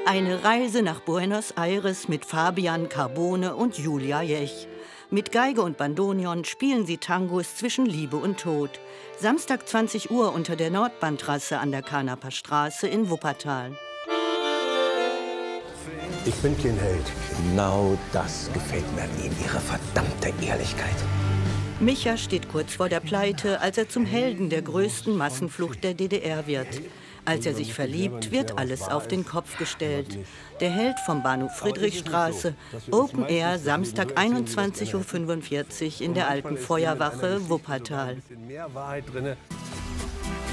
Eine Reise nach Buenos Aires mit Fabian Carbone und Julia Jech. Mit Geige und Bandoneon spielen sie Tangos zwischen Liebe und Tod. Samstag 20 Uhr unter der Nordbahntrasse an der Kanaper Straße in Wuppertal. Ich bin kein Held. Genau das gefällt mir an Ihnen, Ihre verdammte Ehrlichkeit. Micha steht kurz vor der Pleite, als er zum Helden der größten Massenflucht der DDR wird. Als er sich verliebt, wird alles auf den Kopf gestellt. Der Held vom Bahnhof Friedrichstraße, Open Air, Samstag 21:45 Uhr in der Alten Feuerwache, Wuppertal.